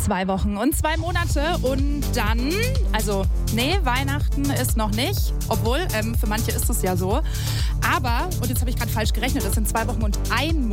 2 Wochen und 2 Monate und dann, Weihnachten ist noch nicht, obwohl, für manche ist es ja so. Aber, und jetzt habe ich gerade falsch gerechnet, das sind 2 Wochen und 1 Monat.